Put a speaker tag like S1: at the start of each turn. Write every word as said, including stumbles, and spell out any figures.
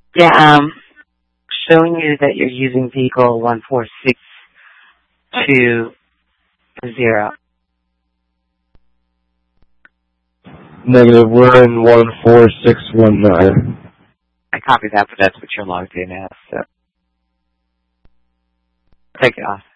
S1: Yeah, um, showing you that you're using vehicle one four six two zero.
S2: Negative, we're in one four six one nine.
S1: I copied that, but that's what you're logged in as, so take it off.